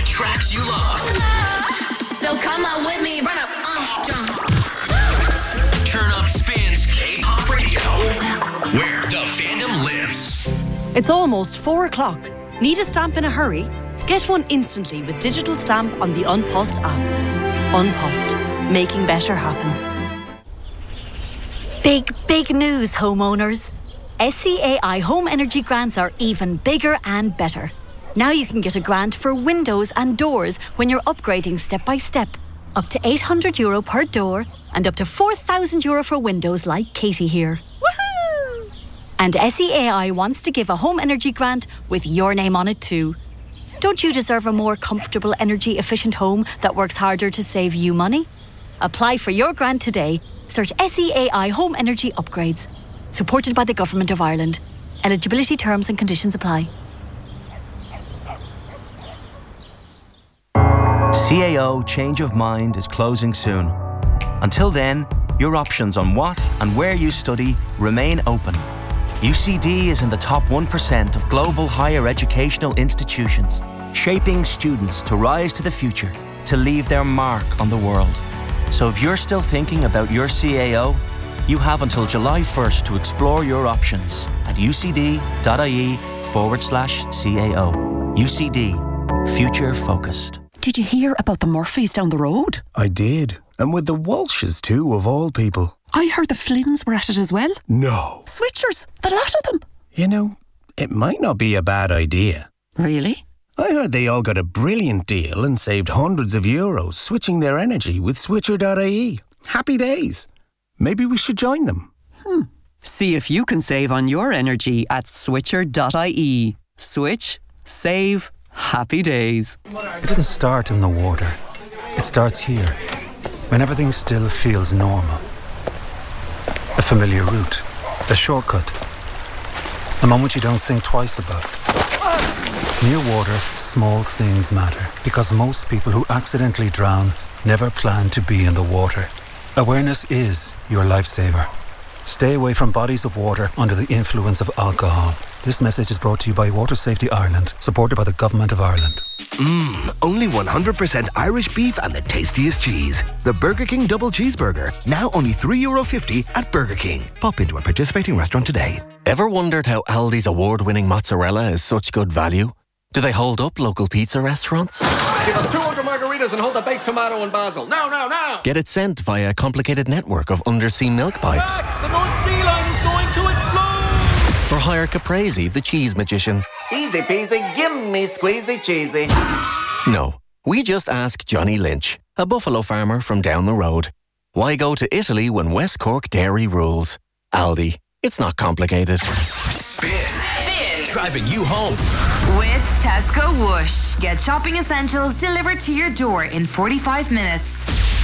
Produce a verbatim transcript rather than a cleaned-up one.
the tracks you love. So come on with me, run up, uh, jump. Turn Up Spins K-pop Radio, where the fandom lives. It's almost four o'clock. Need a stamp in a hurry? Get one instantly with digital stamp on the Unpost app. Unpost, making better happen. Big, big news, homeowners. S C A I home energy grants are even bigger and better. Now you can get a grant for windows and doors when you're upgrading step by step. Up to eight hundred euro per door and up to four thousand euro for windows like Katie here. Woohoo! And S C A I wants to give a home energy grant with your name on it too. Don't you deserve a more comfortable, energy efficient home that works harder to save you money? Apply for your grant today. Search S C A I Home Energy Upgrades. Supported by the Government of Ireland. Eligibility terms and conditions apply. C A O Change of Mind is closing soon. Until then, your options on what and where you study remain open. U C D is in the top one percent of global higher educational institutions, shaping students to rise to the future, to leave their mark on the world. So if you're still thinking about your C A O, you have until July first to explore your options at ucd.ie forward slash CAO. U C D, future focused. Did you hear about the Murphys down the road? I did. And with the Walshes too, of all people. I heard the Flynns were at it as well. No. Switchers, the lot of them. You know, it might not be a bad idea. Really? I heard they all got a brilliant deal and saved hundreds of euros switching their energy with switcher dot I E. Happy days. Maybe we should join them. Hmm. See if you can save on your energy at switcher dot I E. Switch, save, happy days. It didn't start in the water. It starts here, when everything still feels normal. A familiar route, a shortcut, a moment you don't think twice about. Near water, small things matter, because most people who accidentally drown never plan to be in the water. Awareness is your lifesaver. Stay away from bodies of water under the influence of alcohol. This message is brought to you by Water Safety Ireland, supported by the Government of Ireland. Mmm, only one hundred percent Irish beef and the tastiest cheese. The Burger King Double Cheeseburger, now only three euro fifty at Burger King. Pop into a participating restaurant today. Ever wondered how Aldi's award-winning mozzarella is such good value? Do they hold up local pizza restaurants? Give us two hundred margaritas and hold the baked tomato and basil. Now, now, now! Get it sent via a complicated network of undersea milk pipes. Back! The North Sea Line is going to explode! Or hire Caprese, the cheese magician. Easy peasy, give me squeezy cheesy. No, we just ask Johnny Lynch, a buffalo farmer from down the road. Why go to Italy when West Cork dairy rules? Aldi, it's not complicated. Spin. Spin. Driving you home. With Tesco Whoosh. Get shopping essentials delivered to your door in forty-five minutes.